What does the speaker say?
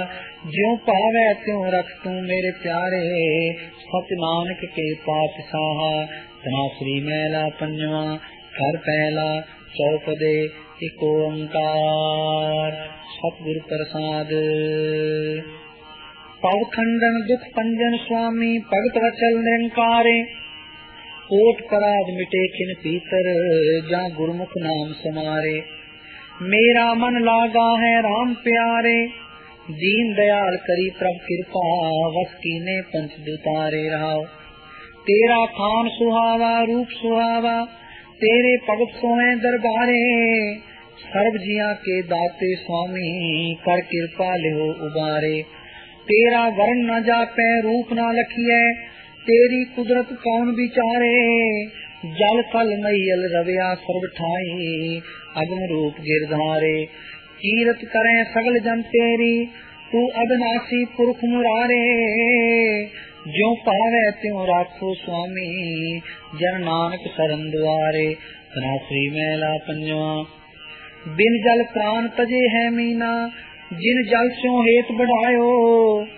ज्यों पावै त्यों रख तू मेरे प्यारे, सच नानक के पातशाह। तनासरी मैला पंजवा, घर पहला चौपदे एक ओंकार। सतगुरु प्रसाद। पव खंडन दुख पंजन स्वामी, भगत वचल निरंकारे। कोट पराध मिटे खिन पीतर, जा गुरमुख नाम समारे। मेरा मन लागा है राम प्यारे, दीन दयाल करी प्रभ कृपा। वस कीने पंच दुतारे रहाओ। तेरा खान सुहावा रूप सुहावा, तेरे भगत सोए दरबारे। सर्व जिया के दाते स्वामी, कर कृपा लिहो उबारे। तेरा वर्ण न जापै रूप न लखिए, तेरी कुदरत कौन विचारे। जल कल मैयल रविया सर्व ठाई, अगम रूप गिरधारे। कीरत करें सगल जन तेरी, तू अविनाशी पुरख मुरारे। ज्यों पावे त्यों राखो स्वामी, जन नानक शरण द्वारे। तनासरी मैला पंजवा। बिन जल प्राण तजे है मीना, जिन जल स्यों हेत बढ़ायो।